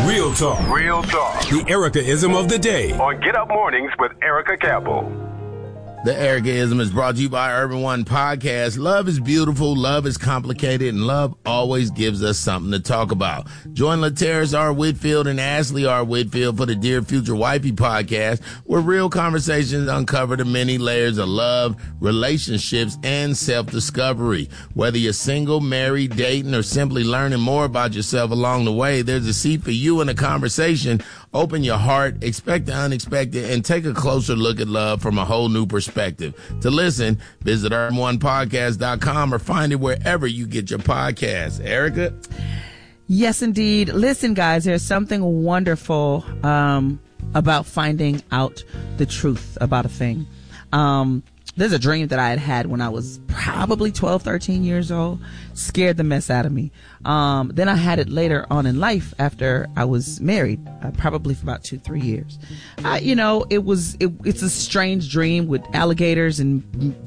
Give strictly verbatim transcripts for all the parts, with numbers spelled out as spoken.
Real talk. Real talk. The Erica-ism of the day. On Get Up Mornings with Erica Campbell. The Erica-ism is brought to you by Urban One Podcast. Love is beautiful, love is complicated, and love always gives us something to talk about. Join LaTerrace R. Whitfield and Ashley R. Whitfield for the Dear Future Wifey podcast, where real conversations uncover the many layers of love, relationships, and self-discovery. Whether you're single, married, dating, or simply learning more about yourself along the way, there's a seat for you in the conversation. Open your heart, expect the unexpected, and take a closer look at love from a whole new perspective. To listen, visit urban one podcast dot com or find it wherever you get your podcasts. Erica? Yes, indeed. Listen, guys, there's something wonderful um, about finding out the truth about a thing. Um, there's a dream that I had had when I was probably twelve, thirteen years old. Scared the mess out of me. Um, then I had it later on in life after I was married, uh, probably for about two, three years. I, you know, it was, it, it's a strange dream with alligators and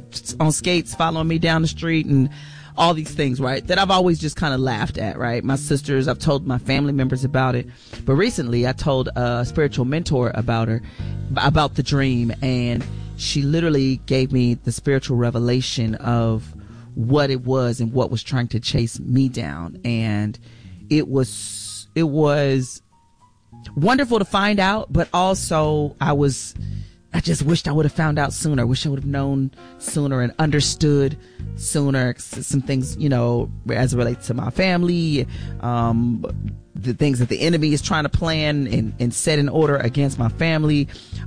on skates following me down the street and all these things, right? That I've always just kind of laughed at, right? My sisters, I've told my family members about it. But recently I told a spiritual mentor about her, about the dream, and she literally gave me the spiritual revelation of what it was and what was trying to chase me down. And it was, it was wonderful to find out, but also I was, I just wished I would have found out sooner. Wish I would have known sooner and understood sooner some things, you know, as it relates to my family, um, the things that the enemy is trying to plan and, and set in order against my family.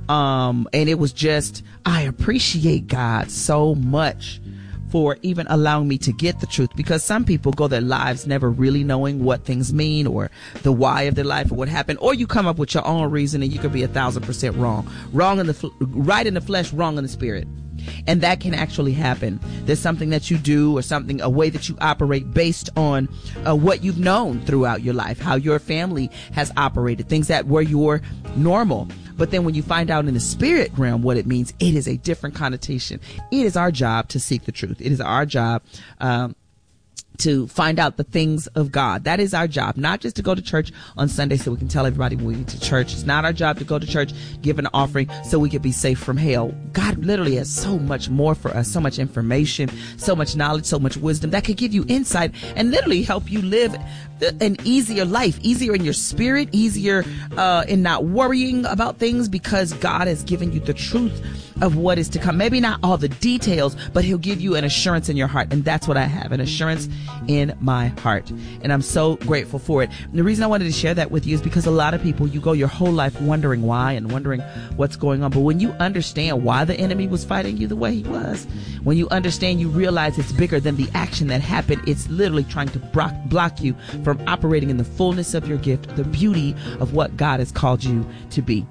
Um, and it was just, I appreciate God so much for even allowing me to get the truth, because some people go their lives never really knowing what things mean or the why of their life or what happened, or you come up with your own reason and you could be a thousand percent wrong, wrong in the, right in the flesh, wrong in the spirit. And that can actually happen. There's something that you do or something, a way that you operate based on uh, what you've known throughout your life, how your family has operated, things that were your normal. But then when you find out in the spirit realm what it means, it is a different connotation. It is our job to seek the truth. It is our job um, to find out the things of God. That is our job, not just to go to church on Sunday so we can tell everybody when we get to church. It's not our job to go to church, give an offering so we can be safe from hell. God literally has so much more for us, so much information, so much knowledge, so much wisdom that could give you insight and literally help you live an easier life, easier in your spirit, easier uh, in not worrying about things, because God has given you the truth of what is to come. Maybe not all the details, but he'll give you an assurance in your heart. And that's what I have, an assurance in my heart. And I'm so grateful for it. And the reason I wanted to share that with you is because a lot of people, you go your whole life wondering why and wondering what's going on. But when you understand why the enemy was fighting you the way he was, when you understand, you realize it's bigger than the action that happened. It's literally trying to block, block you from operating in the fullness of your gift, the beauty of what God has called you to be.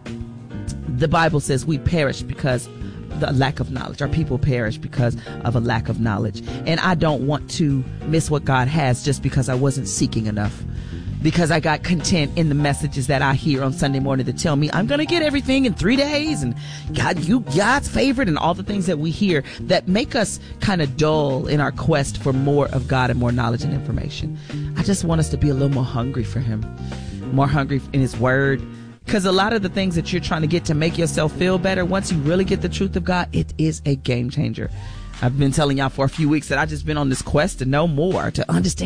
The Bible says we perish because the lack of knowledge. Our people perish because of a lack of knowledge. And I don't want to miss what God has just because I wasn't seeking enough. Because I got content in the messages that I hear on Sunday morning that tell me I'm going to get everything in three days and God, you God's favorite, and all the things that we hear that make us kind of dull in our quest for more of God and more knowledge and information. I just want us to be a little more hungry for him, more hungry in his word. Because a lot of the things that you're trying to get to make yourself feel better, once you really get the truth of God, it is a game changer. I've been telling y'all for a few weeks that I've just been on this quest to know more, to understand